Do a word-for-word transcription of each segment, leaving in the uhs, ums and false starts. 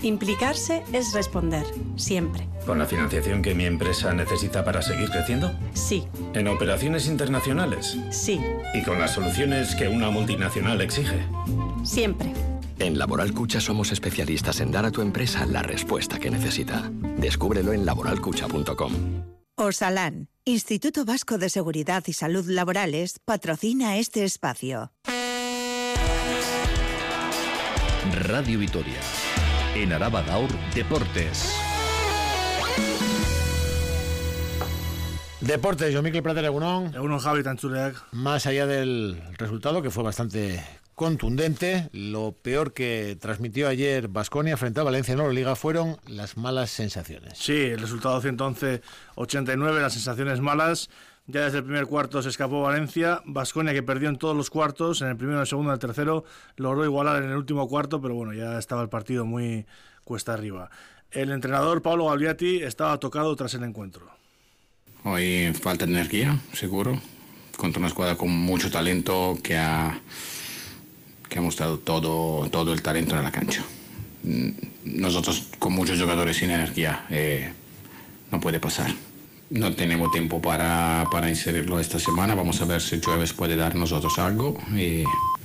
Implicarse es responder, siempre. ¿Con la financiación que mi empresa necesita para seguir creciendo? Sí. ¿En operaciones internacionales? Sí. ¿Y con las soluciones que una multinacional exige? Siempre. En Laboral Cucha somos especialistas en dar a tu empresa la respuesta que necesita. Descúbrelo en laboral cucha punto com. Osalan, Instituto Vasco de Seguridad y Salud Laborales, patrocina este espacio. Radio Vitoria. En Araba Gaur, Deportes. Deportes, yo Mikel Pratera, Egunon. Egunon, Javi Tantzuleak. Más allá del resultado, que fue bastante contundente, lo peor que transmitió ayer Baskonia frente a Valencia en Euroliga fueron las malas sensaciones. Sí, el resultado ciento once a ochenta y nueve, las sensaciones malas. Ya desde el primer cuarto se escapó Valencia. Baskonia, que perdió en todos los cuartos, en el primero, en el segundo, en el tercero, logró igualar en el último cuarto, pero bueno, ya estaba el partido muy cuesta arriba. El entrenador Paolo Galviati estaba tocado tras el encuentro. Hoy falta de energía, seguro, contra una escuadra con mucho talento que ha, que ha mostrado todo, todo el talento en la cancha. Nosotros con muchos jugadores sin energía, eh, no puede pasar. No tenemos tiempo para, para inserirlo esta semana. Vamos a ver si Jueves puede dar nosotros algo. Y,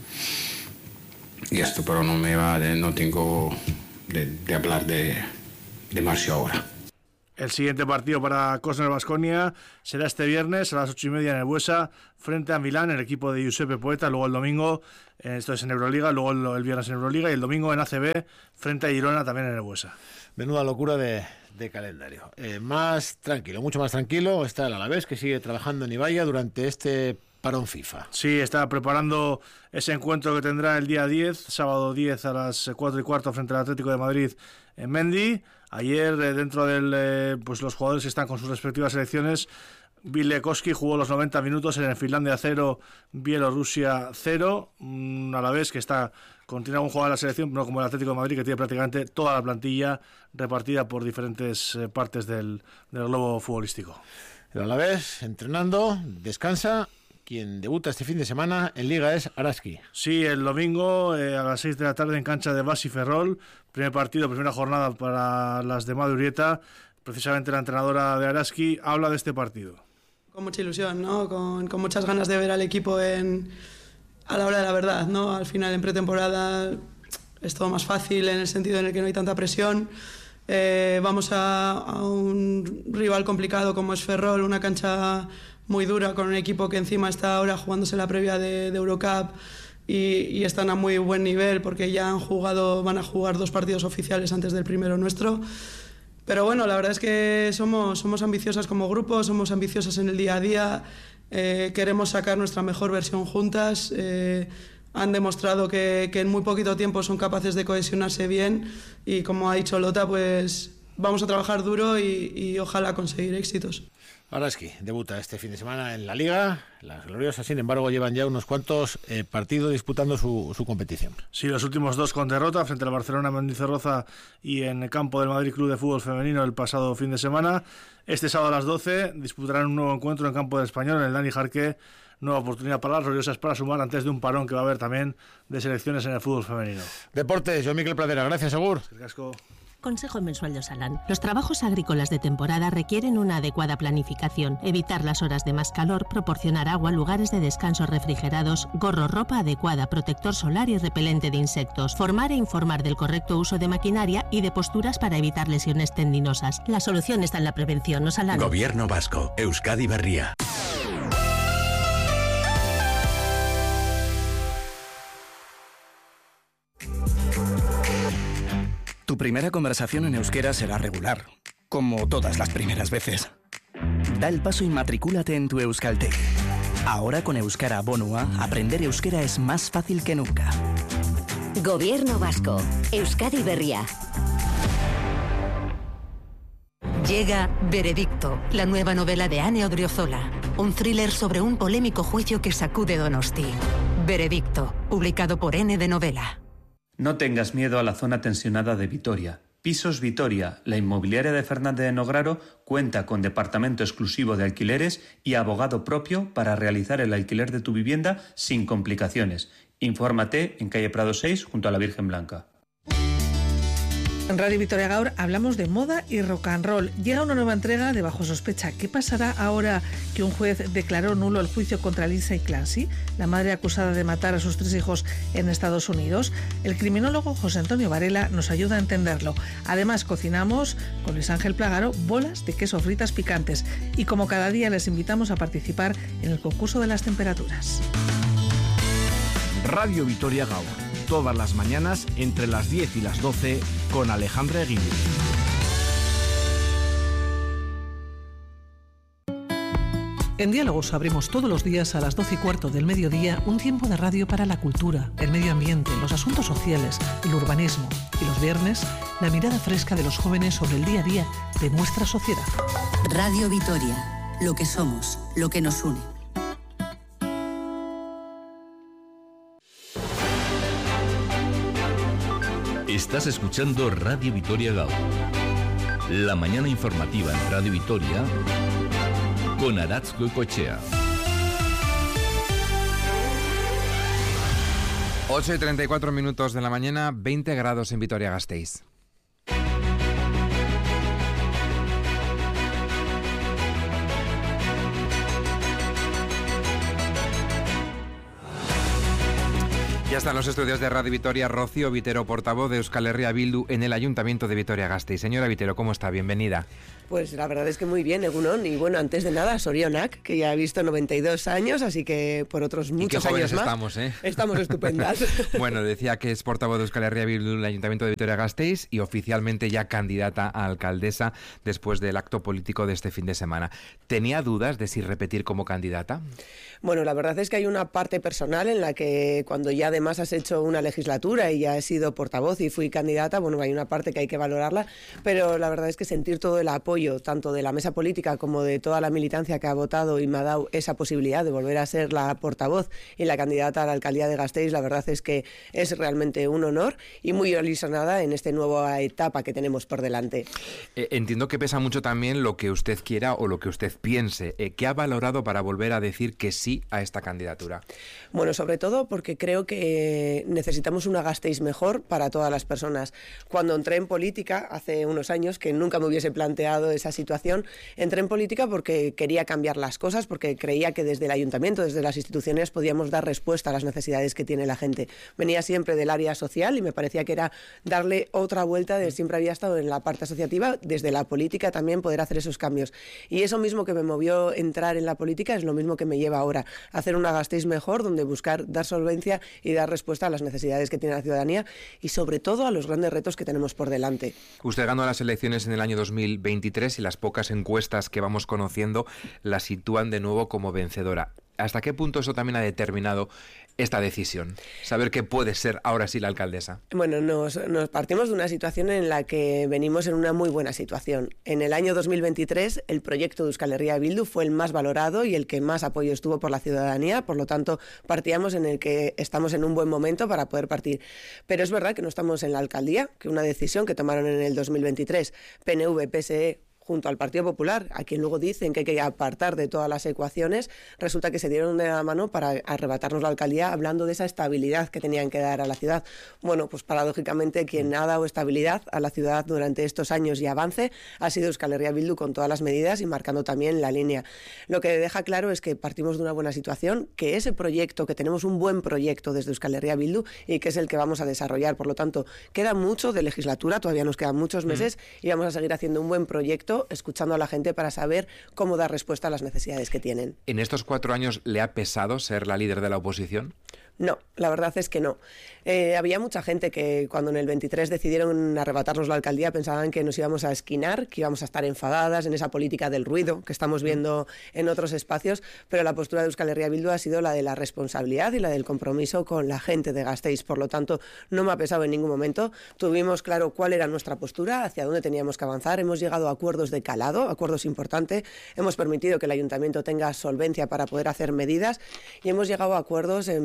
y esto, pero no me va de, no tengo de, de hablar de, de Marcio ahora. El siguiente partido para Cosner Baskonia será este viernes a las ocho y media en el Buesa, frente a Milán, el equipo de Giuseppe Poeta. Luego el domingo, esto es en Euroliga, luego el, el viernes en Euroliga, y el domingo en A C B, frente a Girona, también en el Buesa. Menuda locura de, de calendario. Eh, más tranquilo, mucho más tranquilo está el Alavés, que sigue trabajando en Ibaya durante este parón FIFA. Sí, está preparando ese encuentro que tendrá el día diez, sábado diez a las cuatro y cuarto frente al Atlético de Madrid en Mendy. Ayer, eh, dentro de eh, pues los jugadores que están con sus respectivas selecciones, Vilekowski jugó los noventa minutos en el Finlandia cero, Bielorrusia cero, un Alavés que está continúa un jugador de la selección, no como el Atlético de Madrid, que tiene prácticamente toda la plantilla repartida por diferentes eh, partes del, del globo futbolístico. El Alavés entrenando, descansa. Quien debuta este fin de semana en Liga es Araski. Sí, el domingo eh, a las seis de la tarde en cancha de Basi Ferrol. Primer partido, primera jornada para las de Madurieta. Precisamente la entrenadora de Araski habla de este partido. Con mucha ilusión, ¿no? Con, con muchas ganas de ver al equipo en, a la hora de la verdad, ¿no? Al final, en pretemporada, es todo más fácil en el sentido en el que no hay tanta presión. Eh, vamos a, a un rival complicado como es Ferrol, una cancha muy dura, con un equipo que encima está ahora jugándose la previa de, de Eurocup y, y están a muy buen nivel porque ya han jugado, van a jugar dos partidos oficiales antes del primero nuestro. Pero bueno, la verdad es que somos, somos ambiciosas como grupo, somos ambiciosas en el día a día, eh, queremos sacar nuestra mejor versión juntas. Eh, han demostrado que, que en muy poquito tiempo son capaces de cohesionarse bien y, como ha dicho Lota, pues vamos a trabajar duro y, y ojalá conseguir éxitos. Araski debuta este fin de semana en la Liga. Las gloriosas, sin embargo, llevan ya unos cuantos eh, partidos disputando su, su competición. Sí, los últimos dos con derrota frente al Barcelona Mendizorroza y en el campo del Madrid Club de Fútbol Femenino el pasado fin de semana. Este sábado a las doce disputarán un nuevo encuentro en campo del Español, en el Dani Jarque. Nueva oportunidad para las gloriosas para sumar antes de un parón que va a haber también de selecciones en el fútbol femenino. Deportes, yo Mikel Pratera, gracias, Agur. Casco. Consejo mensual de Osalan. Los trabajos agrícolas de temporada requieren una adecuada planificación, evitar las horas de más calor, proporcionar agua, lugares de descanso refrigerados, gorro, ropa adecuada, protector solar y repelente de insectos, formar e informar del correcto uso de maquinaria y de posturas para evitar lesiones tendinosas. La solución está en la prevención. Osalan. Gobierno vasco, Euskadi Berria. Tu primera conversación en euskera será regular, como todas las primeras veces. Da el paso y matricúlate en tu Euskalteg. Ahora con Euskara Bonua, aprender euskera es más fácil que nunca. Gobierno vasco, Euskadi Berria. Llega Veredicto, la nueva novela de Ane Odriozola. Un thriller sobre un polémico juicio que sacude Donosti. Veredicto, publicado por N de Novela. No tengas miedo a la zona tensionada de Vitoria. Pisos Vitoria, la inmobiliaria de Fernández de Nograro, cuenta con departamento exclusivo de alquileres y abogado propio para realizar el alquiler de tu vivienda sin complicaciones. Infórmate en calle Prado seis, junto a la Virgen Blanca. En Radio Vitoria Gaur hablamos de moda y rock and roll. Llega una nueva entrega de Bajo Sospecha. ¿Qué pasará ahora que un juez declaró nulo el juicio contra Lindsay Clancy, la madre acusada de matar a sus tres hijos en Estados Unidos? El criminólogo José Antonio Varela nos ayuda a entenderlo. Además, cocinamos con Luis Ángel Plagaro bolas de queso fritas picantes. Y como cada día, les invitamos a participar en el concurso de las temperaturas. Radio Vitoria Gaur. Todas las mañanas entre las diez y las doce con Alejandra Eguín. En Diálogos abrimos todos los días a las doce y cuarto del mediodía un tiempo de radio para la cultura, el medio ambiente, los asuntos sociales, el urbanismo. Y los viernes, la mirada fresca de los jóvenes sobre el día a día de nuestra sociedad. Radio Vitoria, lo que somos, lo que nos une. Estás escuchando Radio Vitoria Gaur. La mañana informativa en Radio Vitoria con Aratz Goicoechea. ocho y treinta y cuatro minutos de la mañana, veinte grados en Vitoria-Gasteiz. Ya están los estudios de Radio Vitoria, Rocío Vitero, portavoz de Euskal Herria Bildu en el Ayuntamiento de Vitoria-Gasteiz. Señora Vitero, ¿cómo está? Bienvenida. Pues la verdad es que muy bien, Egunon. Y bueno, antes de nada, Sorionak, que ya ha visto noventa y dos años, así que por otros muchos años más. Estamos, ¿eh? Estamos estupendas. Bueno, decía que es portavoz de Euskal Herria Bildu en el Ayuntamiento de Vitoria-Gasteiz y oficialmente ya candidata a alcaldesa después del acto político de este fin de semana. ¿Tenía dudas de si repetir como candidata? Bueno, la verdad es que hay una parte personal en la que cuando ya además has hecho una legislatura y ya he sido portavoz y fui candidata, bueno, hay una parte que hay que valorarla, pero la verdad es que sentir todo el apoyo, tanto de la mesa política como de toda la militancia que ha votado y me ha dado esa posibilidad de volver a ser la portavoz y la candidata a la alcaldía de Gasteiz, la verdad es que es realmente un honor y muy ilusionada en esta nueva etapa que tenemos por delante. Eh, entiendo que pesa mucho también lo que usted quiera o lo que usted piense. Eh, ¿Qué ha valorado para volver a decir que sí a esta candidatura? Bueno, sobre todo porque creo que necesitamos una Gasteiz mejor para todas las personas. Cuando entré en política, hace unos años, que nunca me hubiese planteado esa situación, entré en política porque quería cambiar las cosas, porque creía que desde el ayuntamiento, desde las instituciones, podíamos dar respuesta a las necesidades que tiene la gente. Venía siempre del área social y me parecía que era darle otra vuelta, de siempre había estado en la parte asociativa, desde la política también poder hacer esos cambios. Y eso mismo que me movió entrar en la política es lo mismo que me lleva ahora, a hacer una Gasteiz mejor, donde buscar dar solvencia y dar respuesta a las necesidades que tiene la ciudadanía y sobre todo a los grandes retos que tenemos por delante. Usted ganó las elecciones en el año dos mil veintitrés y las pocas encuestas que vamos conociendo la sitúan de nuevo como vencedora. ¿Hasta qué punto eso también ha determinado esta decisión? Saber que puede ser ahora sí la alcaldesa. Bueno, nos, nos partimos de una situación en la que venimos en una muy buena situación. En el año dos mil veintitrés el proyecto de Euskal Herria Bildu fue el más valorado y el que más apoyo estuvo por la ciudadanía, por lo tanto partíamos en el que estamos en un buen momento para poder partir. Pero es verdad que no estamos en la alcaldía, que una decisión que tomaron en el dos mil veintitrés P N V, P S E junto al Partido Popular, a quien luego dicen que hay que apartar de todas las ecuaciones, resulta que se dieron de la mano para arrebatarnos la alcaldía hablando de esa estabilidad que tenían que dar a la ciudad. Bueno, pues paradójicamente quien ha dado estabilidad a la ciudad durante estos años y avance ha sido Euskal Herria Bildu con todas las medidas y marcando también la línea. Lo que deja claro es que partimos de una buena situación, que ese proyecto, que tenemos un buen proyecto desde Euskal Herria Bildu y que es el que vamos a desarrollar. Por lo tanto, queda mucho de legislatura, todavía nos quedan muchos meses mm. y vamos a seguir haciendo un buen proyecto, escuchando a la gente para saber cómo dar respuesta a las necesidades que tienen. ¿En estos cuatro años le ha pesado ser la líder de la oposición? No, la verdad es que no. Eh, había mucha gente que cuando en el veintitrés decidieron arrebatarnos la alcaldía pensaban que nos íbamos a esquinar, que íbamos a estar enfadadas en esa política del ruido que estamos viendo en otros espacios, pero la postura de Euskal Herria Bildu ha sido la de la responsabilidad y la del compromiso con la gente de Gasteiz. Por lo tanto, no me ha pesado en ningún momento. Tuvimos claro cuál era nuestra postura, hacia dónde teníamos que avanzar. Hemos llegado a acuerdos de calado, acuerdos importantes. Hemos permitido que el ayuntamiento tenga solvencia para poder hacer medidas y hemos llegado a acuerdos en medidas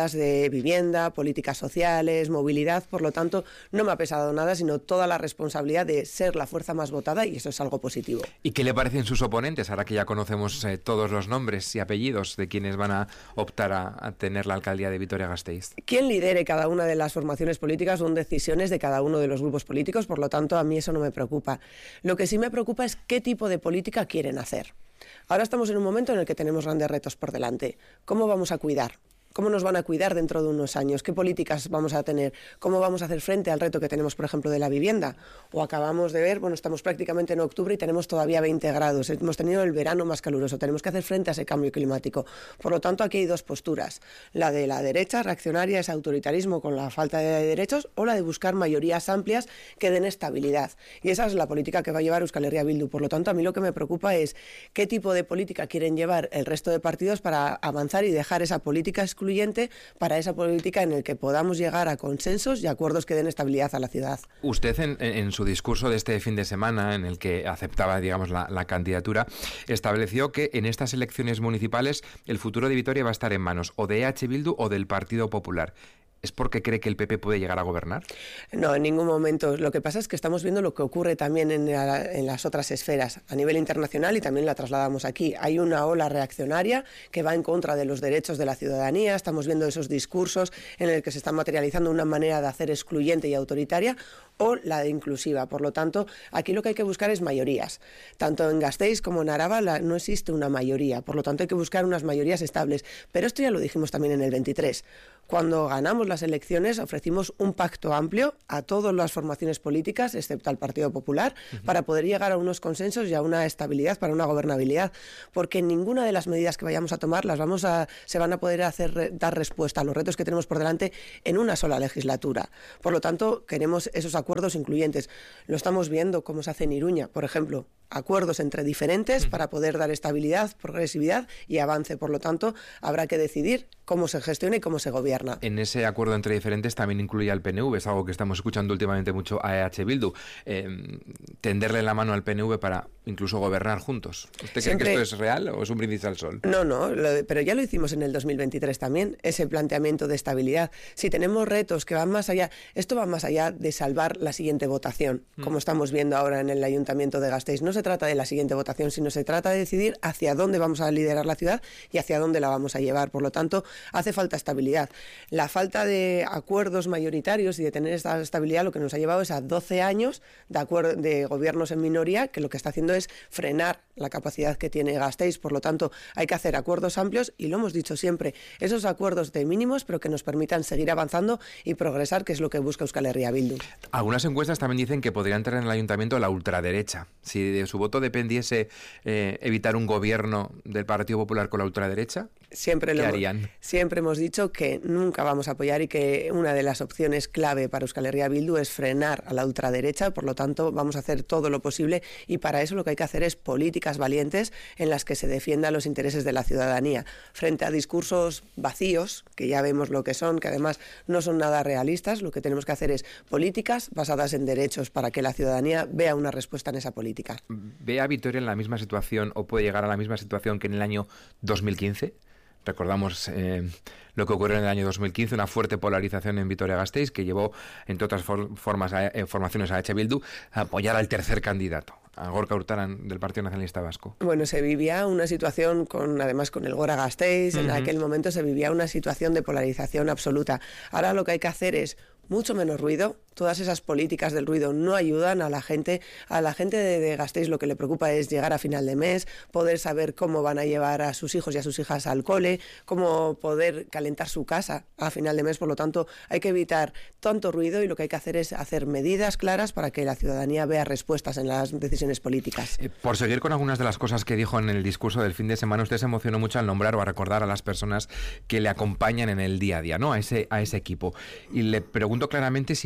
políticas de vivienda, políticas sociales, movilidad. Por lo tanto, no me ha pesado nada, sino toda la responsabilidad de ser la fuerza más votada, y eso es algo positivo. ¿Y qué le parecen sus oponentes, ahora que ya conocemos eh, todos los nombres y apellidos de quienes van a optar a, a tener la alcaldía de Vitoria-Gasteiz? Quien lidere cada una de las formaciones políticas son decisiones de cada uno de los grupos políticos, por lo tanto, a mí eso no me preocupa. Lo que sí me preocupa es qué tipo de política quieren hacer. Ahora estamos en un momento en el que tenemos grandes retos por delante. ¿Cómo vamos a cuidar? ¿Cómo nos van a cuidar dentro de unos años? ¿Qué políticas vamos a tener? ¿Cómo vamos a hacer frente al reto que tenemos, por ejemplo, de la vivienda? O acabamos de ver, bueno, estamos prácticamente en octubre y tenemos todavía veinte grados. Hemos tenido el verano más caluroso. Tenemos que hacer frente a ese cambio climático. Por lo tanto, aquí hay dos posturas. La de la derecha reaccionaria, ese autoritarismo con la falta de derechos, o la de buscar mayorías amplias que den estabilidad. Y esa es la política que va a llevar Euskal Herria Bildu. Por lo tanto, a mí lo que me preocupa es qué tipo de política quieren llevar el resto de partidos para avanzar y dejar esa política excluyente para esa política en el que podamos llegar a consensos y acuerdos que den estabilidad a la ciudad. Usted en, en su discurso de este fin de semana, en el que aceptaba, digamos, la, la candidatura, estableció que en estas elecciones municipales el futuro de Vitoria va a estar en manos o de E H Bildu o del Partido Popular. ¿Es porque cree que el P P puede llegar a gobernar? No, en ningún momento. Lo que pasa es que estamos viendo lo que ocurre también en, la, en las otras esferas, a nivel internacional, y también la trasladamos aquí. Hay una ola reaccionaria que va en contra de los derechos de la ciudadanía. Estamos viendo esos discursos en el que se está materializando una manera de hacer excluyente y autoritaria, o la de inclusiva. Por lo tanto, aquí lo que hay que buscar es mayorías. Tanto en Gasteiz como en Araba la, no existe una mayoría. Por lo tanto, hay que buscar unas mayorías estables. Pero esto ya lo dijimos también en el veintitrés. Cuando ganamos las elecciones, ofrecimos un pacto amplio a todas las formaciones políticas, excepto al Partido Popular, uh-huh. para poder llegar a unos consensos y a una estabilidad, para una gobernabilidad. Porque ninguna de las medidas que vayamos a tomar las vamos a, se van a poder hacer dar respuesta a los retos que tenemos por delante en una sola legislatura. Por lo tanto, queremos esos acuerdos incluyentes. Lo estamos viendo cómo se hace en Iruña, por ejemplo. Acuerdos entre diferentes uh-huh. para poder dar estabilidad, progresividad y avance. Por lo tanto, habrá que decidir cómo se gestiona y cómo se gobierna. En ese acuerdo entre diferentes también incluye al P N V, es algo que estamos escuchando últimamente mucho a E H Bildu. Eh, tenderle la mano al P N V para incluso gobernar juntos. ¿Usted Siempre... cree que esto es real o es un brindis al sol? No, no, lo, pero ya lo hicimos en el dos mil veintitrés también, ese planteamiento de estabilidad. Si tenemos retos que van más allá, esto va más allá de salvar la siguiente votación, mm. como estamos viendo ahora en el Ayuntamiento de Gasteiz. No se trata de la siguiente votación, sino se trata de decidir hacia dónde vamos a liderar la ciudad y hacia dónde la vamos a llevar. Por lo tanto, hace falta estabilidad. La falta de acuerdos mayoritarios y de tener esta estabilidad lo que nos ha llevado es a doce años de, acuerdo, de gobiernos en minoría, que lo que está haciendo es frenar la capacidad que tiene Gasteiz. Por lo tanto, hay que hacer acuerdos amplios y lo hemos dicho siempre, esos acuerdos de mínimos, pero que nos permitan seguir avanzando y progresar, que es lo que busca Euskal Herria Bildu. Algunas encuestas también dicen que podría entrar en el ayuntamiento la ultraderecha. Si de su voto dependiese eh, evitar un gobierno del Partido Popular con la ultraderecha, siempre ¿qué lo, harían? Siempre hemos dicho que nunca vamos a apoyar y que una de las opciones clave para Euskal Herria Bildu es frenar a la ultraderecha. Por lo tanto, vamos a hacer todo lo posible y para eso lo que hay que hacer es políticas valientes en las que se defiendan los intereses de la ciudadanía frente a discursos vacíos, que ya vemos lo que son, que además no son nada realistas. Lo que tenemos que hacer es políticas basadas en derechos para que la ciudadanía vea una respuesta en esa política. ¿Ve a Vitoria en la misma situación o puede llegar a la misma situación que en el año dos mil quince? Recordamos eh, lo que ocurrió en el año dos mil quince, una fuerte polarización en Vitoria-Gasteiz que llevó, entre otras for- formas, a, eh, formaciones a E H Bildu a apoyar al tercer candidato, a Gorka Urtaran del Partido Nacionalista Vasco. Bueno, se vivía una situación, con además con el Gora Gasteiz, uh-huh. en aquel momento se vivía una situación de polarización absoluta. Ahora lo que hay que hacer es mucho menos ruido. Todas esas políticas del ruido no ayudan a la gente. A la gente de, de Gasteiz lo que le preocupa es llegar a final de mes, poder saber cómo van a llevar a sus hijos y a sus hijas al cole, cómo poder calentar su casa a final de mes. Por lo tanto, hay que evitar tanto ruido y lo que hay que hacer es hacer medidas claras para que la ciudadanía vea respuestas en las decisiones políticas. Eh, por seguir con algunas de las cosas que dijo en el discurso del fin de semana, usted se emocionó mucho al nombrar o a recordar a las personas que le acompañan en el día a día, ¿no? A ese, a ese equipo. Y le pregunto claramente si va a haber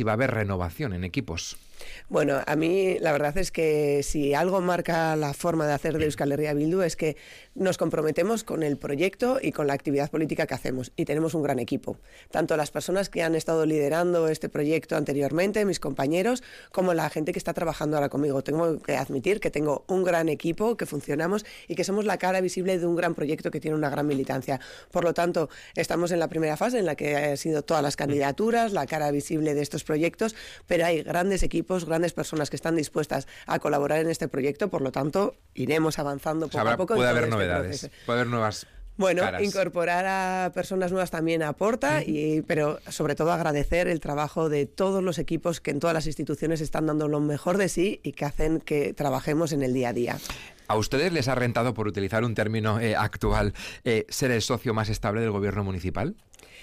renovación en equipos. Bueno, a mí la verdad es que si algo marca la forma de hacer de Euskal Herria Bildu es que nos comprometemos con el proyecto y con la actividad política que hacemos, y tenemos un gran equipo. Tanto las personas que han estado liderando este proyecto anteriormente, mis compañeros, como la gente que está trabajando ahora conmigo. Tengo que admitir que tengo un gran equipo, que funcionamos y que somos la cara visible de un gran proyecto que tiene una gran militancia. Por lo tanto, estamos en la primera fase en la que han sido todas las candidaturas, la cara visible de estos proyectos, pero hay grandes equipos, grandes personas que están dispuestas a colaborar en este proyecto, por lo tanto, iremos avanzando poco o sea, habrá, a poco. Puede haber este novedades, proceso. puede haber nuevas Bueno, caras. Incorporar a personas nuevas también aporta, y, pero sobre todo agradecer el trabajo de todos los equipos que en todas las instituciones están dando lo mejor de sí y que hacen que trabajemos en el día a día. ¿A ustedes les ha rentado, por utilizar un término eh, actual, eh, ser el socio más estable del gobierno municipal?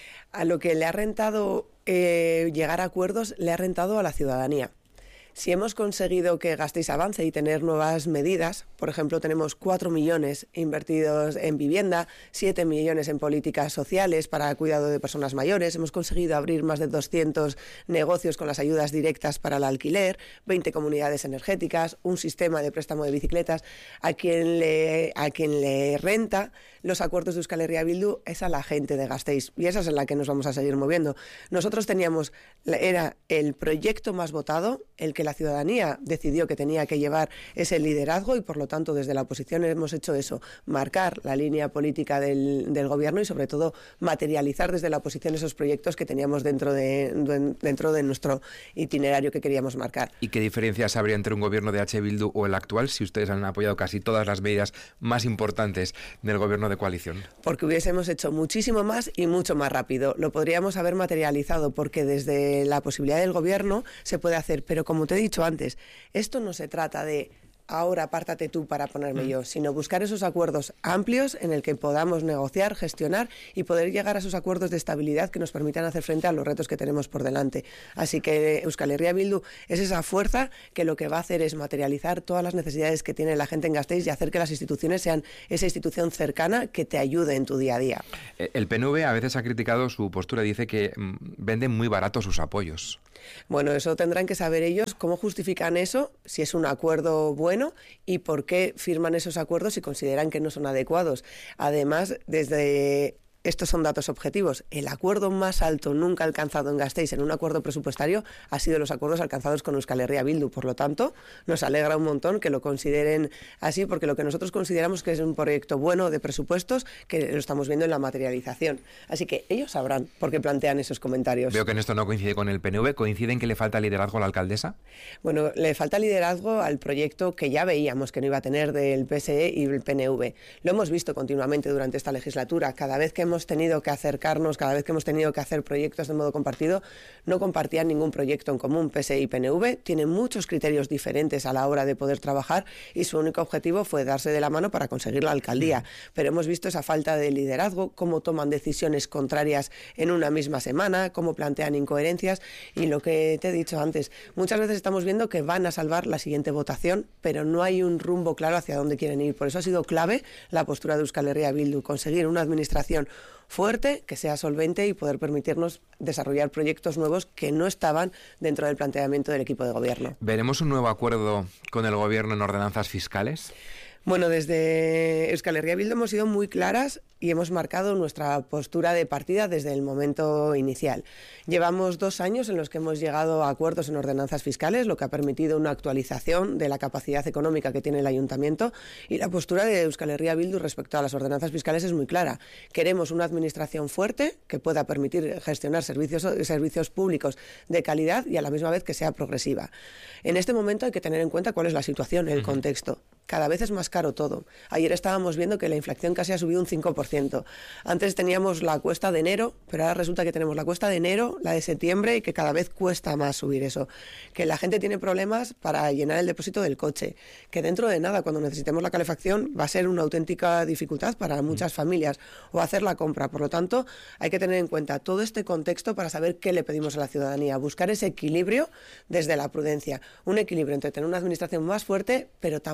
A lo que le ha rentado eh, llegar a acuerdos, le ha rentado a la ciudadanía. Si hemos conseguido que Gasteiz avance y tener nuevas medidas, por ejemplo, tenemos cuatro millones invertidos en vivienda, siete millones en políticas sociales para cuidado de personas mayores, hemos conseguido abrir más de doscientos negocios con las ayudas directas para el alquiler, veinte comunidades energéticas, un sistema de préstamo de bicicletas. A quien le, a quien le renta los acuerdos de Euskal Herria Bildu es a la gente de Gasteiz, y esa es en la que nos vamos a seguir moviendo. Nosotros teníamos, era el proyecto más votado, el que la ciudadanía decidió que tenía que llevar ese liderazgo, y por lo tanto desde la oposición hemos hecho eso, marcar la línea política del, del gobierno y sobre todo materializar desde la oposición esos proyectos que teníamos dentro de, dentro de nuestro itinerario que queríamos marcar. ¿Y qué diferencias habría entre un gobierno de H. Bildu o el actual, si ustedes han apoyado casi todas las medidas más importantes del gobierno de coalición? Porque hubiésemos hecho muchísimo más y mucho más rápido. Lo podríamos haber materializado porque desde la posibilidad del gobierno se puede hacer, pero como te he dicho antes, esto no se trata de ahora apártate tú para ponerme yo, sino buscar esos acuerdos amplios en el que podamos negociar, gestionar y poder llegar a esos acuerdos de estabilidad que nos permitan hacer frente a los retos que tenemos por delante. Así que Euskal Herria Bildu es esa fuerza que lo que va a hacer es materializar todas las necesidades que tiene la gente en Gasteiz y hacer que las instituciones sean esa institución cercana que te ayude en tu día a día. El P N V a veces ha criticado su postura, dice que mmm, venden muy baratos sus apoyos. Bueno, eso tendrán que saber ellos cómo justifican eso, si es un acuerdo bueno y por qué firman esos acuerdos si consideran que no son adecuados. Además, desde... Estos son datos objetivos. El acuerdo más alto nunca alcanzado en Gasteiz en un acuerdo presupuestario ha sido los acuerdos alcanzados con Euskal Herria Bildu. Por lo tanto, nos alegra un montón que lo consideren así, porque lo que nosotros consideramos que es un proyecto bueno de presupuestos, que lo estamos viendo en la materialización. Así que ellos sabrán por qué plantean esos comentarios. Veo que en esto no coincide con el P N V. ¿Coincide en que le falta liderazgo a la alcaldesa? Bueno, le falta liderazgo al proyecto que ya veíamos que no iba a tener del P S E y el P N V. Lo hemos visto continuamente durante esta legislatura. Cada vez que hemos tenido que acercarnos, cada vez que hemos tenido que hacer proyectos de modo compartido, no compartían ningún proyecto en común. P S E y P N V tienen muchos criterios diferentes a la hora de poder trabajar y su único objetivo fue darse de la mano para conseguir la alcaldía. Pero hemos visto esa falta de liderazgo, cómo toman decisiones contrarias en una misma semana, cómo plantean incoherencias y lo que te he dicho antes, muchas veces estamos viendo que van a salvar la siguiente votación, pero no hay un rumbo claro hacia dónde quieren ir. Por eso ha sido clave la postura de Euskal Herria Bildu, conseguir una administración fuerte, que sea solvente y poder permitirnos desarrollar proyectos nuevos que no estaban dentro del planteamiento del equipo de gobierno. ¿Veremos un nuevo acuerdo con el gobierno en ordenanzas fiscales? Bueno, desde Euskal Herria Bildu hemos sido muy claras y hemos marcado nuestra postura de partida desde el momento inicial. Llevamos dos años en los que hemos llegado a acuerdos en ordenanzas fiscales, lo que ha permitido una actualización de la capacidad económica que tiene el ayuntamiento, y la postura de Euskal Herria Bildu respecto a las ordenanzas fiscales es muy clara. Queremos una administración fuerte que pueda permitir gestionar servicios, servicios públicos de calidad y a la misma vez que sea progresiva. En este momento hay que tener en cuenta cuál es la situación, el contexto. Cada vez es más caro todo. Ayer estábamos viendo que la inflación casi ha subido un cinco por ciento. Antes teníamos la cuesta de enero, pero ahora resulta que tenemos la cuesta de enero, la de septiembre, y que cada vez cuesta más subir eso. Que la gente tiene problemas para llenar el depósito del coche. Que dentro de nada, cuando necesitemos la calefacción, va a ser una auténtica dificultad para muchas familias, o hacer la compra. Por lo tanto, hay que tener en cuenta todo este contexto para saber qué le pedimos a la ciudadanía. Buscar ese equilibrio desde la prudencia. Un equilibrio entre tener una administración más fuerte, pero tampoco pedir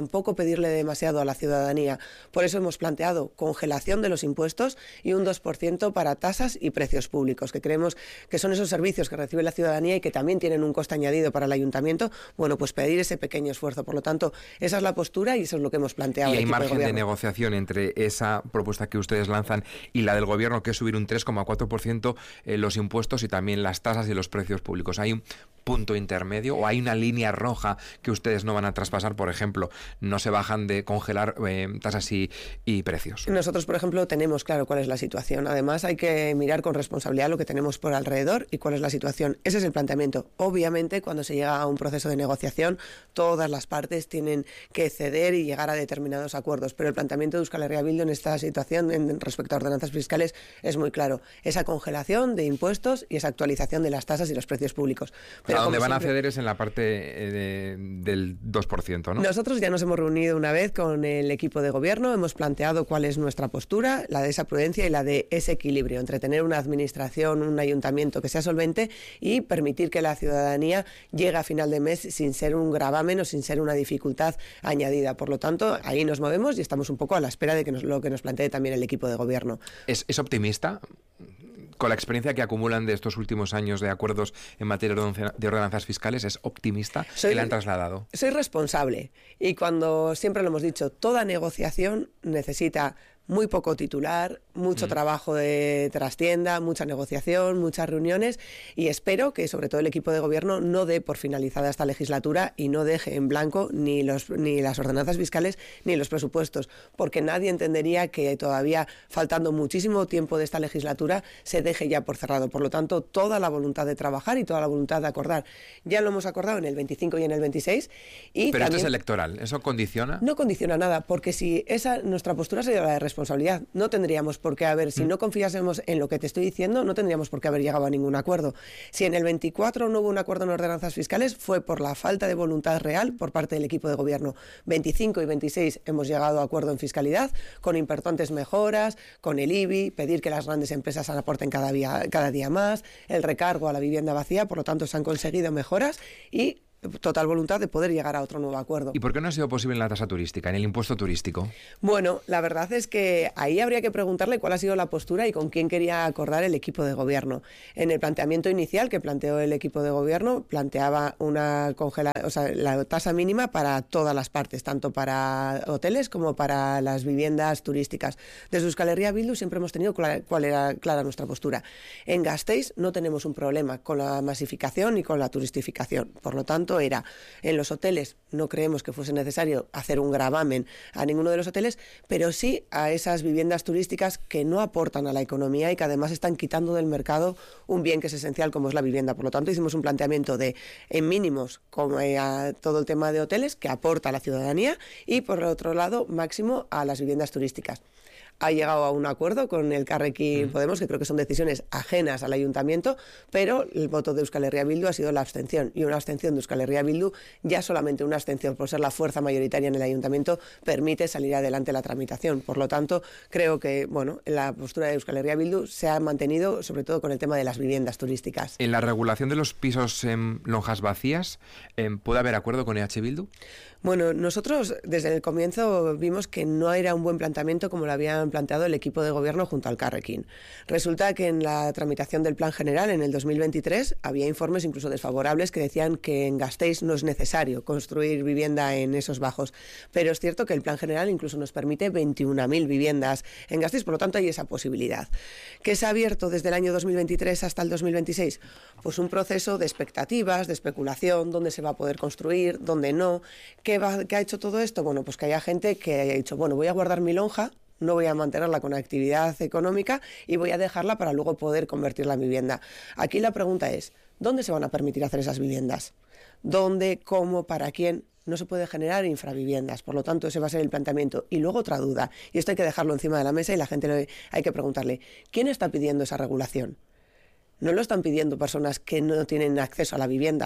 pedirle demasiado a la ciudadanía. Por eso hemos planteado congelación de los impuestos y un dos por ciento para tasas y precios públicos, que creemos que son esos servicios que recibe la ciudadanía y que también tienen un coste añadido para el ayuntamiento. Bueno, pues pedir ese pequeño esfuerzo. Por lo tanto, esa es la postura y eso es lo que hemos planteado. ¿Y hay margen de, de negociación entre esa propuesta que ustedes lanzan y la del gobierno, que es subir un tres coma cuatro por ciento eh, los impuestos y también las tasas y los precios públicos? ¿Hay un punto intermedio o hay una línea roja que ustedes no van a traspasar? Por ejemplo, no se bajan de congelar eh, tasas y, y precios. Nosotros, por ejemplo, tenemos claro cuál es la situación. Además, hay que mirar con responsabilidad lo que tenemos por alrededor y cuál es la situación. Ese es el planteamiento. Obviamente, cuando se llega a un proceso de negociación, todas las partes tienen que ceder y llegar a determinados acuerdos. Pero el planteamiento de Euskal Herria Bildu en esta situación, en respecto a ordenanzas fiscales, es muy claro. Esa congelación de impuestos y esa actualización de las tasas y los precios públicos. Pero a donde van siempre, a ceder es en la parte de, del dos por ciento, ¿no? Nosotros ya nos hemos reunido una vez con el equipo de gobierno, hemos planteado cuál es nuestra postura, la de esa prudencia y la de ese equilibrio entre tener una administración, un ayuntamiento que sea solvente y permitir que la ciudadanía llegue a final de mes sin ser un gravamen o sin ser una dificultad añadida. Por lo tanto, ahí nos movemos y estamos un poco a la espera de que nos, lo que nos plantee también el equipo de gobierno. ¿Es, es optimista? Con la experiencia que acumulan de estos últimos años de acuerdos en materia de ordenanzas fiscales, ¿es optimista soy, que le han trasladado? Soy responsable y cuando siempre lo hemos dicho, toda negociación necesita muy poco titular, mucho mm. trabajo de trastienda, mucha negociación, muchas reuniones y espero que sobre todo el equipo de gobierno no dé por finalizada esta legislatura y no deje en blanco ni, los, ni las ordenanzas fiscales ni los presupuestos, porque nadie entendería que todavía faltando muchísimo tiempo de esta legislatura se deje ya por cerrado. Por lo tanto, toda la voluntad de trabajar y toda la voluntad de acordar. Ya lo hemos acordado en el veinticinco y en el veintiséis. Y Pero también, esto es electoral, ¿eso condiciona? No condiciona nada, porque si esa nuestra postura sería la de responsabilidad, no tendríamos por qué haber, si no confiásemos en lo que te estoy diciendo, no tendríamos por qué haber llegado a ningún acuerdo. Si en el veinticuatro no hubo un acuerdo en ordenanzas fiscales, fue por la falta de voluntad real por parte del equipo de gobierno. veinticinco y veintiséis hemos llegado a acuerdo en fiscalidad, con importantes mejoras, con el I B I, pedir que las grandes empresas aporten cada día, cada día más, el recargo a la vivienda vacía, por lo tanto se han conseguido mejoras y total voluntad de poder llegar a otro nuevo acuerdo. ¿Y por qué no ha sido posible en la tasa turística, en el impuesto turístico? Bueno, la verdad es que ahí habría que preguntarle cuál ha sido la postura y con quién quería acordar el equipo de gobierno. En el planteamiento inicial que planteó el equipo de gobierno, planteaba una congela, o sea, la tasa mínima para todas las partes, tanto para hoteles como para las viviendas turísticas. Desde Euskal Herria Bildu siempre hemos tenido clara, cuál era clara nuestra postura. En Gasteiz no tenemos un problema con la masificación y con la turistificación. Por lo tanto, era en los hoteles, no creemos que fuese necesario hacer un gravamen a ninguno de los hoteles, pero sí a esas viviendas turísticas que no aportan a la economía y que además están quitando del mercado un bien que es esencial como es la vivienda. Por lo tanto, hicimos un planteamiento de en mínimos como eh, a todo el tema de hoteles que aporta a la ciudadanía y por otro lado máximo a las viviendas turísticas. Ha llegado a un acuerdo con el Carrequín mm. Podemos, que creo que son decisiones ajenas al ayuntamiento, pero el voto de Euskal Herria Bildu ha sido la abstención, y una abstención de Euskal Herria Bildu, ya solamente una abstención por ser la fuerza mayoritaria en el ayuntamiento, permite salir adelante la tramitación. Por lo tanto, creo que bueno, la postura de Euskal Herria Bildu se ha mantenido, sobre todo con el tema de las viviendas turísticas. En la regulación de los pisos en lonjas vacías, ¿puede haber acuerdo con E H Bildu? Bueno, nosotros desde el comienzo vimos que no era un buen planteamiento como lo habían planteado el equipo de gobierno junto al Carrequín. Resulta que en la tramitación del Plan General en el dos mil veintitrés había informes incluso desfavorables que decían que en Gasteiz no es necesario construir vivienda en esos bajos. Pero es cierto que el Plan General incluso nos permite veintiuna mil viviendas en Gasteiz, por lo tanto hay esa posibilidad. ¿Qué se ha abierto desde el año dos mil veintitrés hasta el dos mil veintiséis? Pues un proceso de expectativas, de especulación, dónde se va a poder construir, dónde no. ¿Qué, va, ¿Qué ha hecho todo esto? Bueno, pues que haya gente que haya dicho, bueno, voy a guardar mi lonja, no voy a mantenerla con actividad económica y voy a dejarla para luego poder convertirla en vivienda. Aquí la pregunta es, ¿dónde se van a permitir hacer esas viviendas? ¿Dónde, cómo, para quién? No se puede generar infraviviendas, por lo tanto ese va a ser el planteamiento. Y luego otra duda, y esto hay que dejarlo encima de la mesa y la gente le, hay que preguntarle, ¿quién está pidiendo esa regulación? No lo están pidiendo personas que no tienen acceso a la vivienda.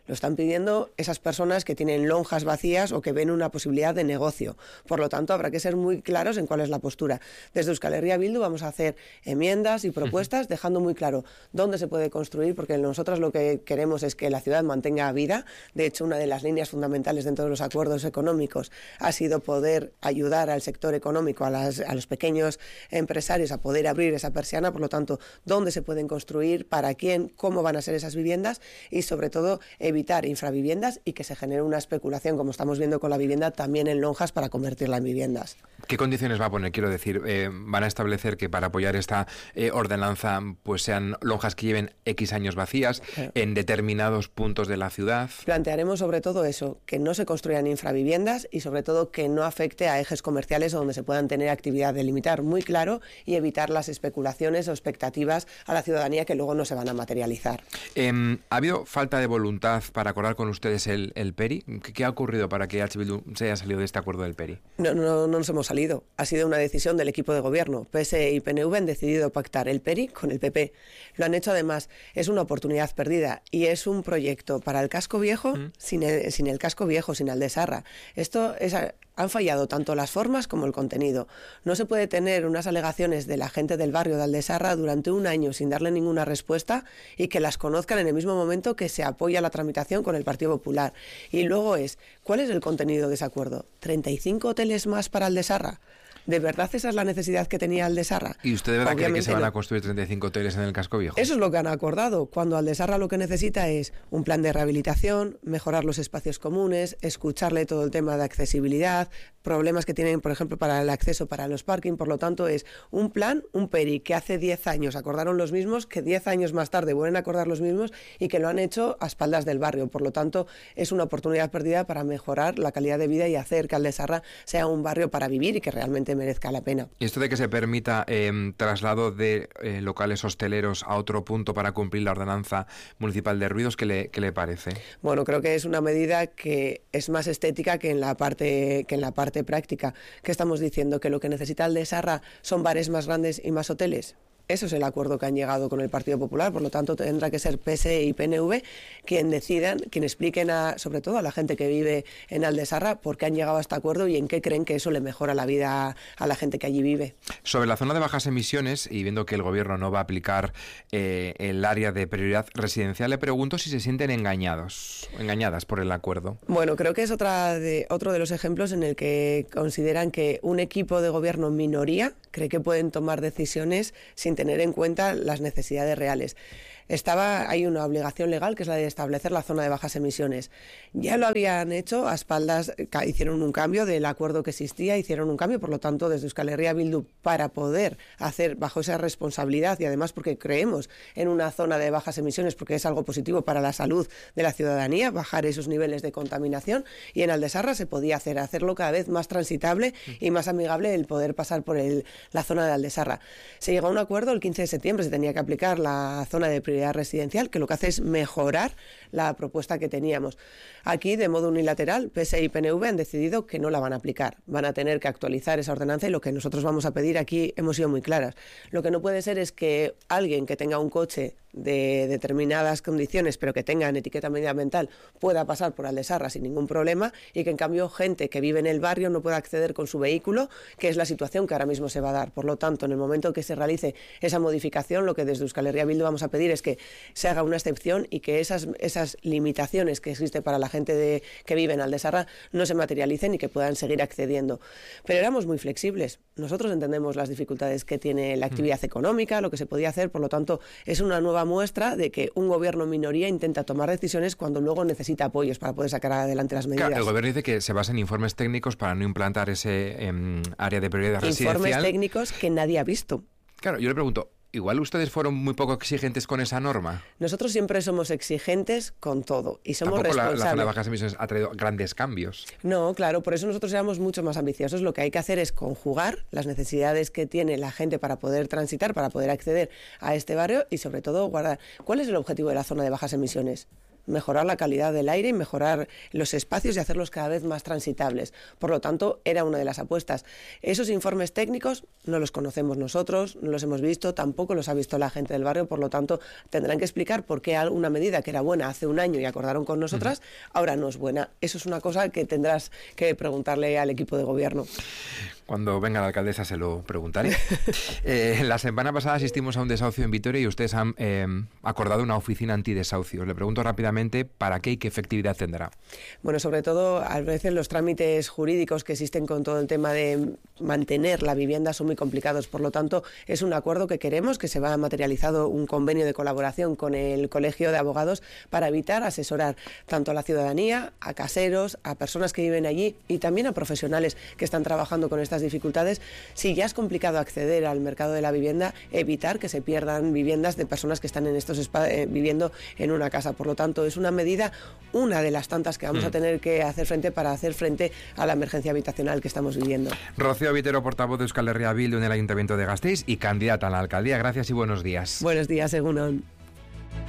lo están pidiendo esas personas que tienen lonjas vacías o que ven una posibilidad de negocio. Por lo tanto, habrá que ser muy claros en cuál es la postura. Desde Euskal Herria Bildu vamos a hacer enmiendas y propuestas uh-huh. dejando muy claro dónde se puede construir, porque nosotros lo que queremos es que la ciudad mantenga vida. De hecho, una de las líneas fundamentales dentro de los acuerdos económicos ha sido poder ayudar al sector económico, a, las, a los pequeños empresarios a poder abrir esa persiana. Por lo tanto, dónde se pueden construir, para quién, cómo van a ser esas viviendas y, sobre todo, evitar infraviviendas y que se genere una especulación, como estamos viendo con la vivienda, también en lonjas para convertirla en viviendas. ¿Qué condiciones va a poner? Quiero decir, eh, ¿van a establecer que para apoyar esta eh, ordenanza pues sean lonjas que lleven X años vacías claro. en determinados puntos de la ciudad? Plantearemos sobre todo eso, que no se construyan infraviviendas y sobre todo que no afecte a ejes comerciales donde se puedan tener actividad, delimitar muy claro y evitar las especulaciones o expectativas a la ciudadanía que luego no se van a materializar. Eh, ¿Ha habido falta de voluntad para acordar con ustedes el, el P E R I? ¿Qué, ¿Qué ha ocurrido para que H. Bildu se haya salido de este acuerdo del P E R I? No, no, no nos hemos salido. Ha sido una decisión del equipo de gobierno. P S E y P N V han decidido pactar el P E R I con el P P. Lo han hecho además. Es una oportunidad perdida y es un proyecto para el casco viejo ¿Mm? sin, el, sin el casco viejo, sin Aldesarra. Esto es... Han fallado tanto las formas como el contenido. No se puede tener unas alegaciones de la gente del barrio de Aldesarra durante un año sin darle ninguna respuesta y que las conozcan en el mismo momento que se apoya la tramitación con el Partido Popular. Y luego es, ¿cuál es el contenido de ese acuerdo? ¿treinta y cinco hoteles más para Aldesarra? ¿De verdad esa es la necesidad que tenía Aldesarra? ¿Y usted de verdad cree que se van a construir treinta y cinco hoteles en el casco viejo? Eso es lo que han acordado, cuando Aldesarra lo que necesita es un plan de rehabilitación, mejorar los espacios comunes, escucharle todo el tema de accesibilidad, problemas que tienen, por ejemplo, para el acceso para los parking. Por lo tanto, es un plan, un P E R I que hace diez años acordaron los mismos, que diez años más tarde vuelven a acordar los mismos y que lo han hecho a espaldas del barrio. Por lo tanto, es una oportunidad perdida para mejorar la calidad de vida y hacer que Aldesarra sea un barrio para vivir y que realmente merezca la pena. ¿Y esto de que se permita eh, traslado de eh, locales hosteleros a otro punto para cumplir la ordenanza municipal de ruidos, ¿qué le, qué le parece? Bueno, creo que es una medida que es más estética que en la parte que en la parte práctica. ¿Qué estamos diciendo? ¿Que lo que necesita Aldesarra son bares más grandes y más hoteles? Eso es el acuerdo que han llegado con el Partido Popular, por lo tanto tendrá que ser P S E y P N V quien decidan, quien expliquen a, sobre todo a la gente que vive en Aldesarra por qué han llegado a este acuerdo y en qué creen que eso le mejora la vida a la gente que allí vive. Sobre la zona de bajas emisiones, y viendo que el Gobierno no va a aplicar eh, el área de prioridad residencial, le pregunto si se sienten engañados, engañadas por el acuerdo. Bueno, creo que es otra de, otro de los ejemplos en el que consideran que un equipo de gobierno minoría cree que pueden tomar decisiones sin tener en cuenta las necesidades reales. Estaba, hay una obligación legal que es la de establecer la zona de bajas emisiones. Ya lo habían hecho a espaldas, hicieron un cambio del acuerdo que existía, hicieron un cambio, por lo tanto, desde Euskal Herria Bildu, para poder hacer bajo esa responsabilidad y además porque creemos en una zona de bajas emisiones, porque es algo positivo para la salud de la ciudadanía, bajar esos niveles de contaminación, y en Aldesarra se podía hacer, hacerlo cada vez más transitable y más amigable el poder pasar por el, la zona de Aldesarra. Se llegó a un acuerdo el quince de septiembre, se tenía que aplicar la zona de prioridad residencial, que lo que hace es mejorar la propuesta que teníamos. Aquí, de modo unilateral, P S E y P N V han decidido que no la van a aplicar. Van a tener que actualizar esa ordenanza y lo que nosotros vamos a pedir aquí hemos sido muy claras. Lo que no puede ser es que alguien que tenga un coche de determinadas condiciones, pero que tengan etiqueta medioambiental, pueda pasar por Aldesarra sin ningún problema y que en cambio gente que vive en el barrio no pueda acceder con su vehículo, que es la situación que ahora mismo se va a dar. Por lo tanto, en el momento que se realice esa modificación, lo que desde Euskal Herria Bildu vamos a pedir es que se haga una excepción y que esas, esas limitaciones que existen para la gente de, que vive en Aldesarra no se materialicen y que puedan seguir accediendo. Pero éramos muy flexibles. Nosotros entendemos las dificultades que tiene la actividad económica, lo que se podía hacer, por lo tanto, es una nueva muestra de que un gobierno minoría intenta tomar decisiones cuando luego necesita apoyos para poder sacar adelante las medidas. Claro, el gobierno dice que se basa en informes técnicos para no implantar ese eh, área de prioridad residencial. Informes técnicos que nadie ha visto. Claro, yo le pregunto, ¿igual ustedes fueron muy poco exigentes con esa norma? Nosotros siempre somos exigentes con todo y somos Tampoco responsables. La, la zona de bajas emisiones ha traído grandes cambios. No, claro, por eso nosotros éramos mucho más ambiciosos. Lo que hay que hacer es conjugar las necesidades que tiene la gente para poder transitar, para poder acceder a este barrio y sobre todo guardar. ¿Cuál es el objetivo de la zona de bajas emisiones? mejorar la calidad del aire y mejorar los espacios y hacerlos cada vez más transitables. Por lo tanto, era una de las apuestas. Esos informes técnicos no los conocemos nosotros, no los hemos visto, tampoco los ha visto la gente del barrio, por lo tanto, tendrán que explicar por qué una medida que era buena hace un año y acordaron con nosotras, uh-huh. ahora no es buena. Eso es una cosa que tendrás que preguntarle al equipo de gobierno. Cuando venga la alcaldesa se lo preguntaré. eh, la semana pasada asistimos a un desahucio en Vitoria y ustedes han eh, acordado una oficina antidesahucios. Le pregunto rápidamente para qué y qué efectividad tendrá. Bueno, sobre todo a veces los trámites jurídicos que existen con todo el tema de mantener la vivienda son muy complicados. Por lo tanto, es un acuerdo que queremos, que se va materializado un convenio de colaboración con el Colegio de Abogados para evitar asesorar tanto a la ciudadanía, a caseros, a personas que viven allí y también a profesionales que están trabajando con estas dificultades. Si ya es complicado acceder al mercado de la vivienda, evitar que se pierdan viviendas de personas que están en estos eh, viviendo en una casa. Por lo tanto, es una medida, una de las tantas que vamos mm. a tener que hacer frente para hacer frente a la emergencia habitacional que estamos viviendo. Rocío Vitero, portavoz de Euskal Herria Bildu en el Ayuntamiento de Gasteiz y candidata a la alcaldía. Gracias y buenos días. Buenos días, Egunon.